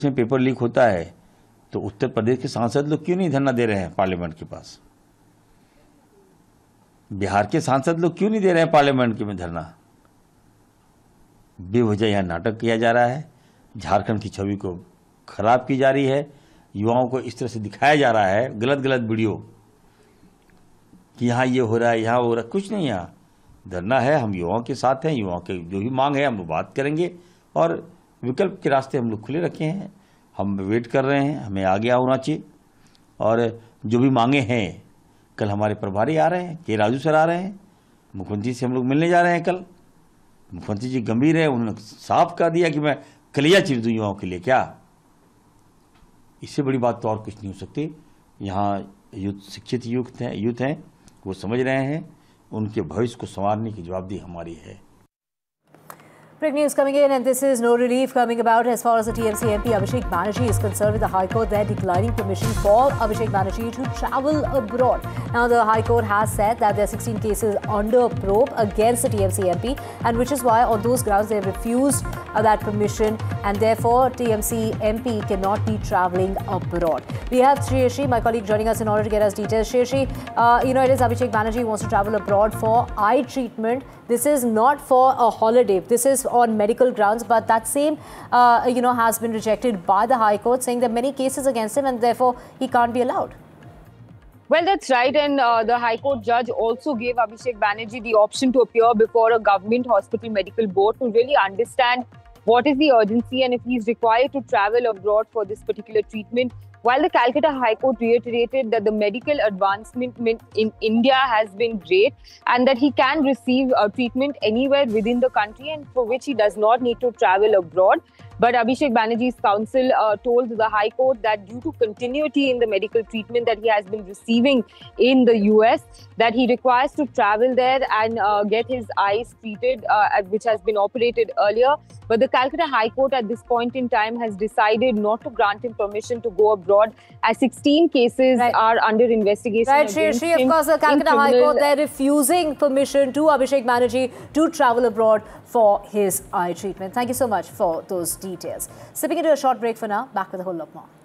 में paper leak होता है तो उत्तर प्रदेश के सांसद लोग क्यों नहीं धरना दे रहे हैं पार्लियामेंट के पास? बिहार के सांसद लोग क्यों नहीं दे रहे हैं पार्लियामेंट के में धरना? बेवजह यहाँ नाटक किया जा रहा है, झारखंड की छवि को खराब की जा रही है, युवाओं को इस तरह से दिखाया जा रहा है गलत गलत वीडियो कि यहाँ ये हो रहा है, यहाँ हो रहा है। कुछ नहीं, यहाँ धरना है, हम युवाओं के साथ हैं, युवाओं के जो भी मांग है हम वो बात करेंगे और विकल्प के रास्ते हम लोग खुले रखे हैं। हम वेट कर रहे हैं, हमें आगे होना चाहिए और जो भी मांगे हैं, कल हमारे प्रभारी आ रहे हैं, के राजू सर आ रहे हैं, मुख्यमंत्री से हम लोग मिलने जा रहे हैं कल। मुख्यमंत्री जी गंभीर है, उन्होंने साफ कह दिया कि मैं कलिया चीर दूँ युवाओं के लिए। क्या इससे बड़ी बात तो और कुछ नहीं हो सकती। यहाँ शिक्षित यूथ हैं, वो समझ रहे हैं, उनके भविष्य को संवारने की जवाबदेही हमारी है। Big news coming in, and this is no relief coming about as far as the TMC MP Abhishek Banerjee is concerned, with the High Court there declining permission for Abhishek Banerjee to travel abroad. Now, the High Court has said that there are 16 cases under probe against the TMC MP, and which is why on those grounds they have refused that permission, and therefore TMC MP cannot be travelling abroad. We have Shreyashi, my colleague, joining us in order to get us details. Shreyashi, it is Abhishek Banerjee who wants to travel abroad for eye treatment. This is not for a holiday. This is on medical grounds, but that same, has been rejected by the High Court, saying there are many cases against him and therefore he can't be allowed. Well, that's right, and the High Court judge also gave Abhishek Banerjee the option to appear before a government hospital medical board to really understand what is the urgency and if he is required to travel abroad for this particular treatment. While the Calcutta High Court reiterated that the medical advancement in India has been great and that he can receive treatment anywhere within the country and for which he does not need to travel abroad. But Abhishek Banerjee's counsel told the High Court that due to continuity in the medical treatment that he has been receiving in the US, that he requires to travel there and get his eyes treated, which has been operated earlier. But the Calcutta High Court at this point in time has decided not to grant him permission to go abroad as 16 cases are under investigation. Right, Shreyashi, of course, the Calcutta High Court, they're refusing permission to Abhishek Banerjee to travel abroad for his eye treatment. Thank you so much for those details. Sipping into a short break for now. Back with a whole lot more.